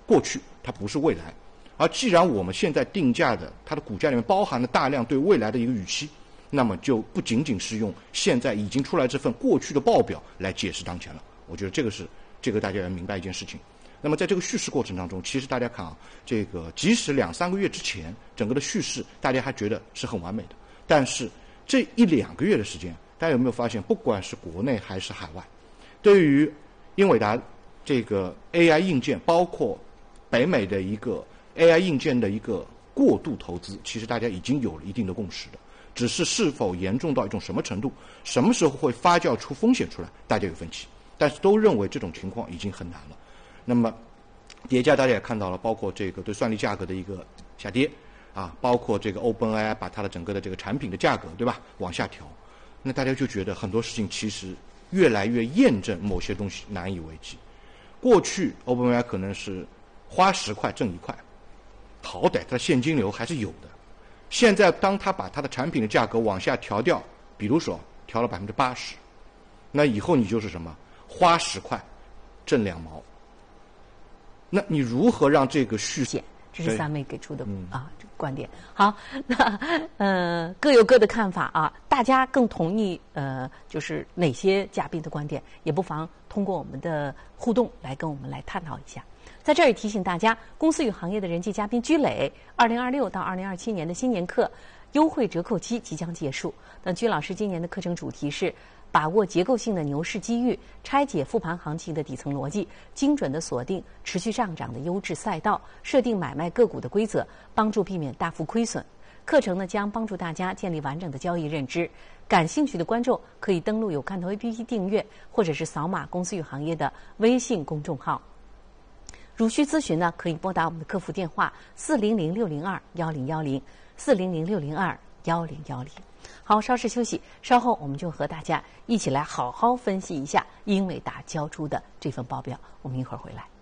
过去，它不是未来。而既然我们现在定价的它的股价里面包含了大量对未来的一个预期，那么就不仅仅是用现在已经出来这份过去的报表来解释当前了。我觉得这个大家要明白一件事情。那么在这个叙事过程当中，其实大家看啊，这个即使2-3个月之前，整个的叙事大家还觉得是很完美的，但是这1-2个月的时间，大家有没有发现，不管是国内还是海外，对于英伟达这个 AI 硬件，包括北美的一个 AI 硬件的一个过度投资，其实大家已经有了一定的共识的，只是是否严重到一种什么程度，什么时候会发酵出风险出来，大家有分歧，但是都认为这种情况已经很难了。那么叠加大家也看到了，包括这个对算力价格的一个下跌啊，包括这个 OpenAI 把它的整个的这个产品的价格，对吧，往下调，那大家就觉得很多事情其实越来越验证某些东西难以为继。过去 OpenAI 可能是花10块挣1块，好歹它的现金流还是有的。现在当它把它的产品的价格往下调掉，比如说调了80%，那以后你就是什么，花10块挣2毛。那你如何让这个续线？ 这是3位给出的这个观点。好，那各有各的看法啊，大家更同意就是哪些嘉宾的观点，也不妨通过我们的互动来跟我们来探讨一下。在这儿也提醒大家，公司与行业的人气嘉宾居磊2026到2027年的新年课优惠折扣期即将结束。那居老师今年的课程主题是把握结构性的牛市机遇，拆解复盘行情的底层逻辑，精准的锁定持续上涨的优质赛道，设定买卖个股的规则，帮助避免大幅亏损。课程呢将帮助大家建立完整的交易认知。感兴趣的观众可以登录有看头 APP 订阅，或者是扫码公司与行业的微信公众号。如需咨询呢，可以拨打我们的客服电话400-602-1010，400-602-1010。好，稍事休息，稍后我们就和大家一起来好好分析一下英伟达交出的这份报表。我们一会儿回来。